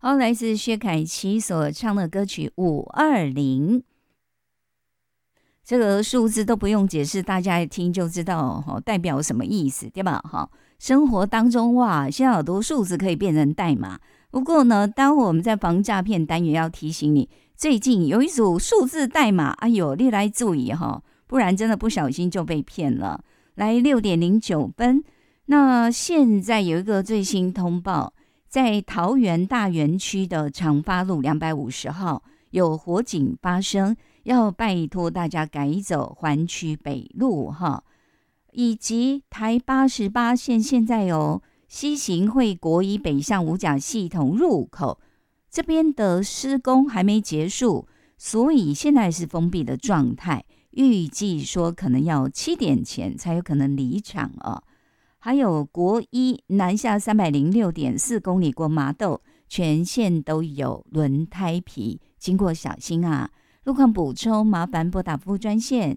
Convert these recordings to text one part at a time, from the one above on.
好，来自薛凯琪所唱的歌曲520，这个数字都不用解释，大家一听就知道代表什么意思，对吧？生活当中哇，现在好多数字可以变成代码。不过呢，当我们在防诈骗单元要提醒你，最近有一组数字代码，哎呦，你来注意不然真的不小心就被骗了。来6:09，那现在有一个最新通报，在桃园大园区的长发路250号有火警发生，要拜托大家改走环区北路以及台88线现在有西行会国一北向五甲系统入口这边的施工还没结束，所以现在是封闭的状态，预计说可能要7点前才有可能离场还有国一南下306.4公里过麻豆，全线都有轮胎皮，经过小心啊。路况补充麻烦拨打服务专线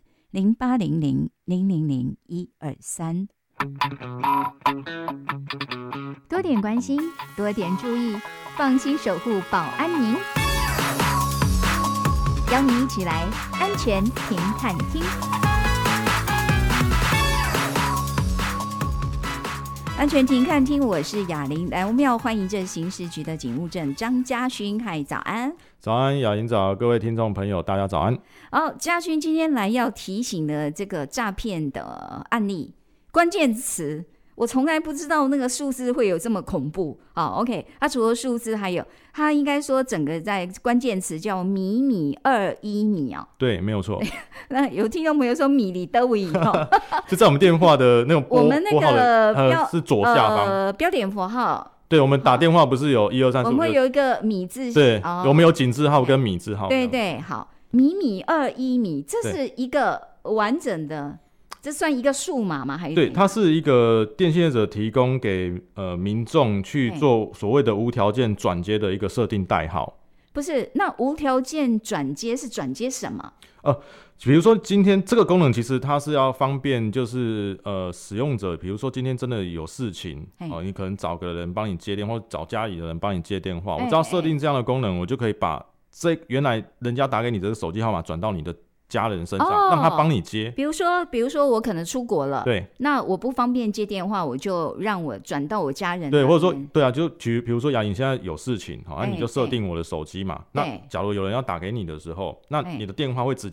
0800-000-123。多点关心，多点注意，放心守护保安您。邀你一起来安全停看听。安全停看听，我是雅玲。来，我们要欢迎这刑事局的警务证张家勋。嗨，早安。 早安，雅玲早，各位听众朋友，大家早安。 家勋今天来要提醒的这个诈骗的案例，关键词我从来不知道那个数字会有这么恐怖。OK， 它除了数字，还有它应该说整个在关键词叫米21米对，没有错。 那有听众朋友说米里德维就在我们电话的那种我们那个是左下方标点符号。 对，我们打电话不是有123， 我们会有一个米字。 对，我们有井字号跟米字号。 对对，好，米21米，这是一个完整的。这算一个数码吗？还是对，它是一个电信业者提供给民众去做所谓的无条件转接的一个设定代号。 不是，那无条件转接是转接什么？ 比如说今天这个功能其实它是要方便，就是使用者，比如说今天真的有事情你可能找个人帮你接电话，或找家里的人帮你接电话，我只要设定这样的功能，我就可以把原来人家打给你的手机号码转到你的家人身上，让他帮你接。 比如说我可能出国了， 对， 那我不方便接电话，我就让我转到我家人。 对，或者说对啊，就比如说雅颖现在有事情，你就设定我的手机嘛。那假如有人要打给你的时候，那你的电话会直接